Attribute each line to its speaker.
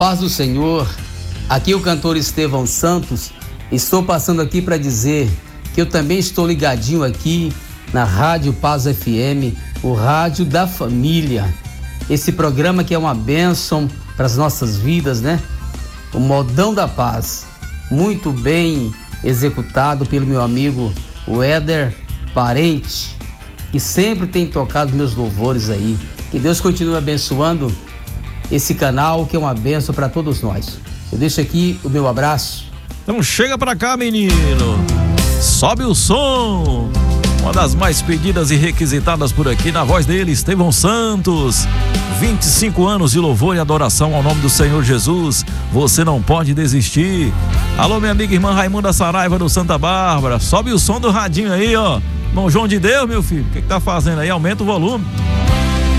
Speaker 1: Paz do Senhor, aqui é o cantor Estevão Santos. Estou passando aqui para dizer que eu também estou ligadinho aqui na Rádio Paz FM, o rádio da família. Esse programa que é uma bênção para as nossas vidas, né? O Modão da Paz, muito bem executado pelo meu amigo Éder Parente, que sempre tem tocado meus louvores aí. Que Deus continue abençoando esse canal, que é uma bênção para todos nós. Eu deixo aqui o meu abraço.
Speaker 2: Então chega pra cá, menino. Sobe o som. Uma das mais pedidas e requisitadas por aqui, na voz dele, Estevão Santos. 25 anos de louvor e adoração ao nome do Senhor Jesus. Você não pode desistir. Alô, minha amiga irmã Raimunda Saraiva do Santa Bárbara. Sobe o som do radinho aí, ó. Irmão João de Deus, meu filho. O que tá fazendo aí? Aumenta o volume.